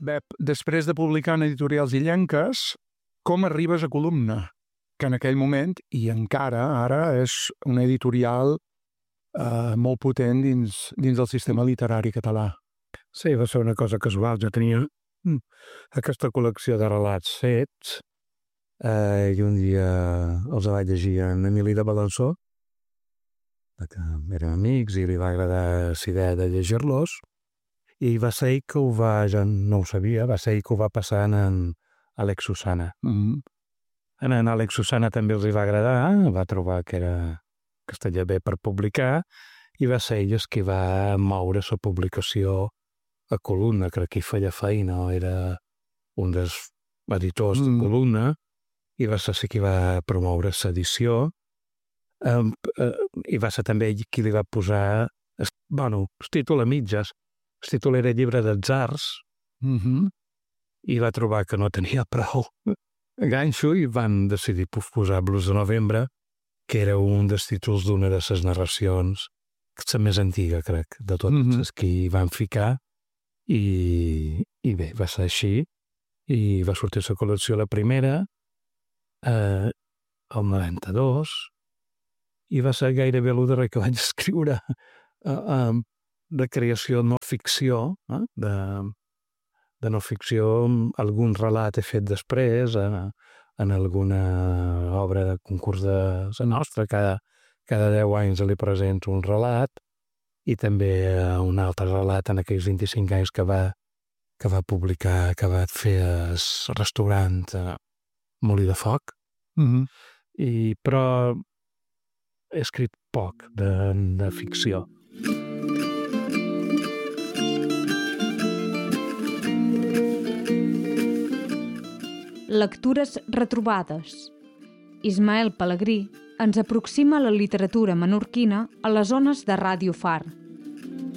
després de publicar en editorials illenques, com arribes a Columna? Que en aquell moment, i encara ara, és una editorial molt potent dins del sistema literari català. Sí, va ser una cosa casual. Jo tenia aquesta col·lecció de relats fets i un dia els vaig llegir en Emili de Balançó, que érem amics i li va agradar la idea de llegir-los, i va ser ell que jo no ho sabia, va ser ell que ho va passar en Àlex Susana. En Àlex Susana també els va agradar, va trobar que estaria bé per publicar, i va ser ell qui va moure la publicació a Columna. Crec que hi feia feina, era un dels editors de Columna, i va ser qui va promoure l'edició, i va ser també ell qui li va posar el títol a mitges. El títol era Llibre d'atzars, i va trobar que no tenia prou ganxo i van decidir posar Blues de novembre, que era un dels títols d'una de les narracions, la més antiga, crec, de totes les que hi van ficar, i bé, va ser així, i va sortir la col·lecció la primera, el 92, i va ser gairebé el darrer que vaig escriure de creació no ficció, de no ficció, algun relat he fet després, en alguna obra de concurs de la nostra, cada 10 anys li presento un relat, i també un altre relat en aquells 25 anys que va publicar, que va fer el restaurant Molí de Foc, però he escrit poc de ficció. Lectures retrobades. Ismael Pelegrí ens aproxima la literatura menorquina a les ones de Ràdio Far.